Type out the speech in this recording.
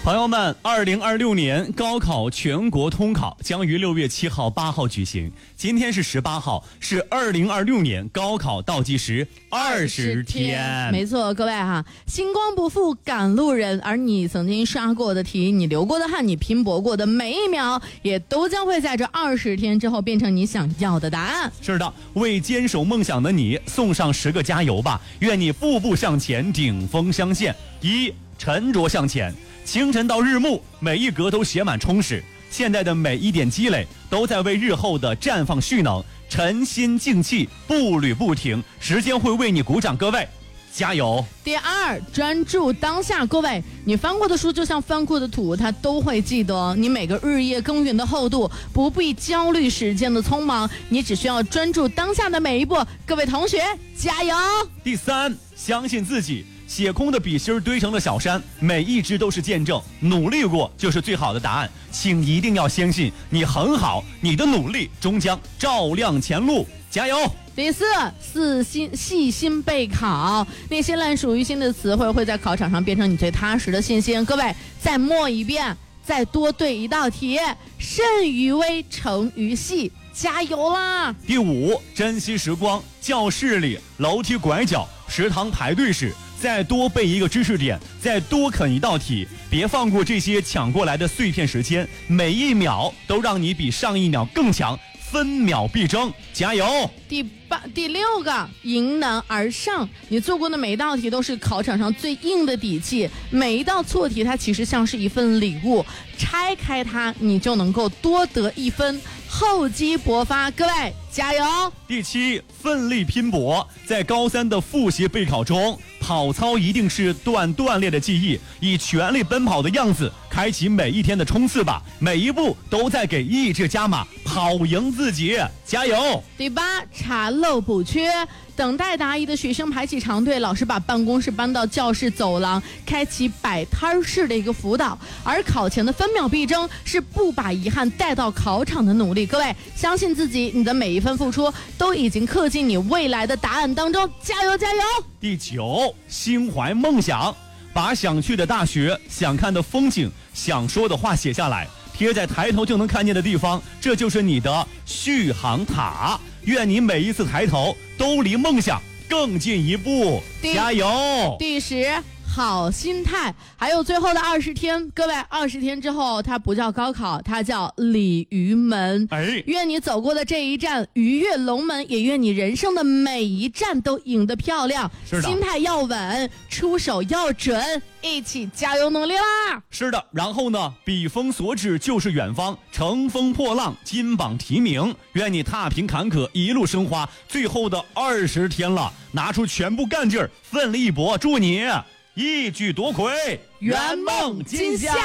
朋友们，2026年高考全国通考将于6月7号、8号举行。今天是18号，是2026年高考倒计时20天。 没错，各位哈，星光不负赶路人，而你曾经刷过的题，你流过的汗，你拼搏过的每一秒，也都将会在这20天之后变成你想要的答案。 是的，为坚守梦想的你送上10个加油吧！愿你步步向前，顶峰相见。1，沉着向前。清晨到日暮，每一格都写满充实。现在的每一点积累，都在为日后的绽放蓄能。沉心静气，步履不停，时间会为你鼓掌。各位，加油！ 第2，专注当下。各位，你翻过的书就像翻过的土，它都会记得。你每个日夜耕耘的厚度，不必焦虑时间的匆忙，你只需要专注当下的每一步。各位同学，加油！ 第3，相信自己。写空的笔芯堆成了小山，每一只都是见证。努力过就是最好的答案，请一定要相信你很好，你的努力终将照亮前路，加油！ 第4，细心备考。那些烂熟于心的词汇会在考场上变成你最踏实的信心。各位，再默一遍，再多对一道题，慎于微，成于细，加油啦！ 第5，珍惜时光。教室里、楼梯拐角、食堂排队时，再多背一个知识点，再多啃一道题，别放过这些抢过来的碎片时间，每一秒都让你比上一秒更强，分秒必争，加油！ 第6个，迎难而上。你做过的每一道题都是考场上最硬的底气，每一道错题它其实像是一份礼物，拆开它你就能够多得1分，厚积薄发。各位加油！ 第7，奋力拼搏。在高3的复习备考中，跑操一定是锻炼的记忆，以全力奔跑的样子开启每一天的冲刺吧，每一步都在给意志加码，跑赢自己，加油！ 第8，查漏补缺。等待答疑的学生排起长队，老师把办公室搬到教室走廊，开启摆摊式的一个辅导。而考前的分秒必争是不把遗憾带到考场的努力。各位，相信自己，你的每一份付出都已经刻进你未来的答案当中，加油加油！ 第9，心怀梦想。把想去的大学、想看的风景、想说的话写下来，贴在抬头就能看见的地方，这就是你的续航塔。愿你每一次抬头都离梦想更进一步，加油！ 第10，好心态。还有最后的20天，各位，20天之后它不叫高考，它叫鲤鱼门。愿你走过的这一站鱼跃龙门，也愿你人生的每一站都赢得漂亮。心态要稳，出手要准，一起加油努力啦！ 是的，然后呢，笔锋所指就是远方，乘风破浪，金榜题名。愿你踏平坎坷，一路升华。最后的20天了，拿出全部干劲儿，奋力一搏，祝你一举夺魁，圆梦今夏。